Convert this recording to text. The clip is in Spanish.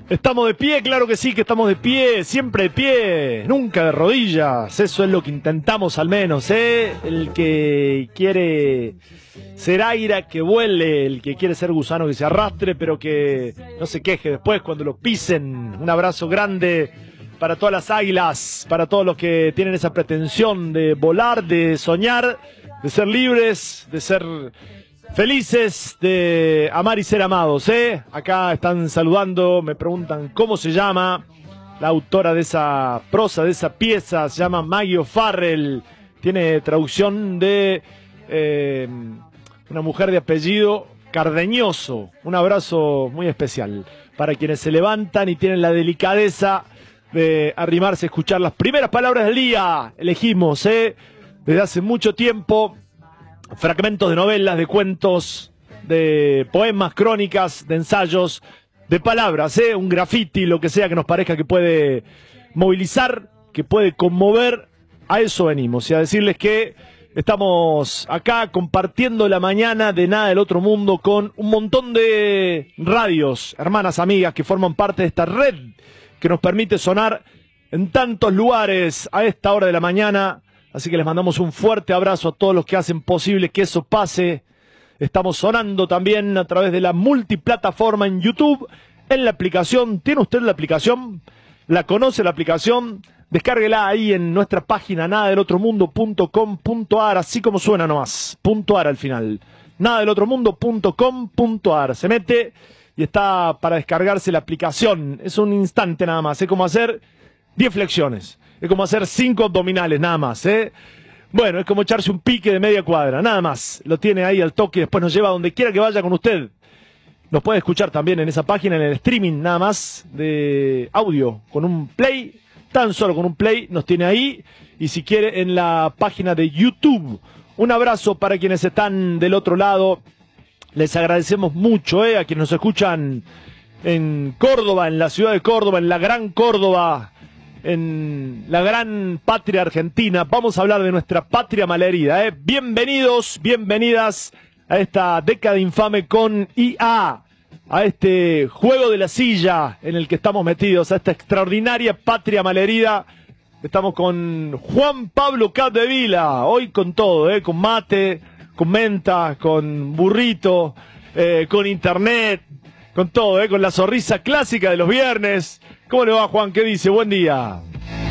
Estamos de pie, claro que sí que estamos de pie, siempre de pie, nunca de rodillas, eso es lo que intentamos al menos, ¿eh? El que quiere ser aire, que vuele, el que quiere ser gusano, que se arrastre, pero que no se queje después cuando lo pisen. Un abrazo grande para todas las águilas, para todos los que tienen esa pretensión de volar, de soñar, de ser libres, de ser felices, de amar y ser amados, ¿eh? Acá están saludando, me preguntan cómo se llama la autora de esa prosa, de esa pieza. Se llama Maggie O'Farrell, tiene traducción de una mujer de apellido Cardeñoso. Un abrazo muy especial para quienes se levantan y tienen la delicadeza de arrimarse a escuchar las primeras palabras del día. Elegimos, desde hace mucho tiempo, fragmentos de novelas, de cuentos, de poemas, crónicas, de ensayos, de palabras, un graffiti, lo que sea que nos parezca que puede movilizar, que puede conmover. A eso venimos y a decirles que estamos acá compartiendo la mañana de Nada del Otro Mundo con un montón de radios, hermanas, amigas, que forman parte de esta red que nos permite sonar en tantos lugares a esta hora de la mañana. Así que les mandamos un fuerte abrazo a todos los que hacen posible que eso pase. Estamos sonando también a través de la multiplataforma en YouTube, en la aplicación. ¿Tiene usted la aplicación? ¿La conoce la aplicación? Descárguela ahí en nuestra página nadadelotromundo.com.ar, así como suena nomás, .ar al final. nadadelotromundo.com.ar. Se mete y está para descargarse la aplicación. Es un instante nada más, es como hacer 10 flexiones. Es como hacer 5 abdominales, nada más, Bueno, es como echarse un pique de media cuadra, nada más. Lo tiene ahí al toque y después nos lleva a donde quiera que vaya con usted. Nos puede escuchar también en esa página, en el streaming, nada más, de audio, con un play, tan solo con un play, nos tiene ahí. Y si quiere, en la página de YouTube. Un abrazo para quienes están del otro lado. Les agradecemos mucho, a quienes nos escuchan en Córdoba, en la ciudad de Córdoba, en la gran Córdoba, en la gran patria argentina. Vamos a hablar de nuestra patria malherida, Bienvenidos, bienvenidas a esta década infame con IA, a este juego de la silla en el que estamos metidos, a esta extraordinaria patria malherida. Estamos con Juan Pablo Capdevila, hoy con todo, con mate, con menta, con burrito, con internet, con todo, con la sonrisa clásica de los viernes. ¿Cómo le va, Juan? ¿Qué dice? Buen día.